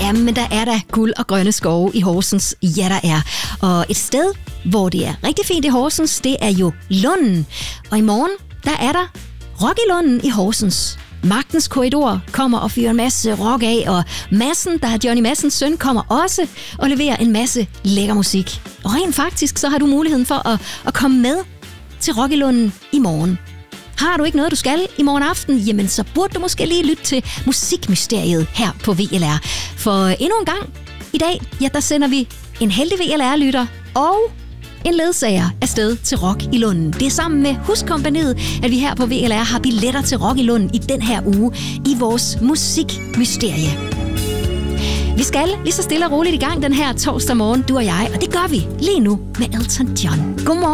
Jamen, der er der guld og grønne skove i Horsens. Ja, der er. Og et sted, hvor det er rigtig fint i Horsens, det er jo Lunden. Og i morgen, der er der rock i Lunden i Horsens. Magtens Korridor kommer og fyrer en masse rock af, og Madsen, der er Johnny Madsens søn, kommer også og leverer en masse lækker musik. Og rent faktisk, så har du muligheden for at komme med til Rock i Lunden i morgen. Har du ikke noget, du skal i morgen aften, jamen så burde du måske lige lytte til Musikmysteriet her på VLR. For endnu en gang i dag, ja, der sender vi en heldig VLR-lytter og en ledsager afsted til Rock i Lunden. Det er sammen med Huskompagniet, at vi her på VLR har billetter til Rock i Lunden i den her uge i vores Musikmysterie. Vi skal lige så stille og roligt i gang den her torsdag morgen, du og jeg, og det gør vi lige nu med Elton John. Godmorgen.